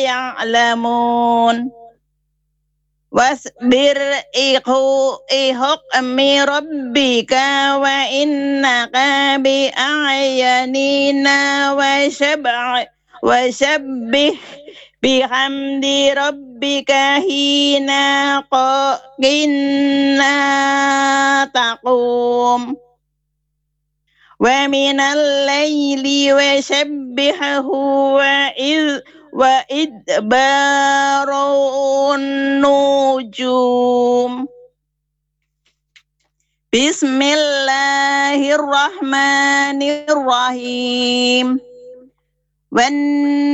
يعلمون واصبر لحكم ربك وإنك بأعيننا وسبح بحمد ربك حين تقوم ومن الليل وسبحه وإدبار النجوم بسم الله الرحمن الرحيم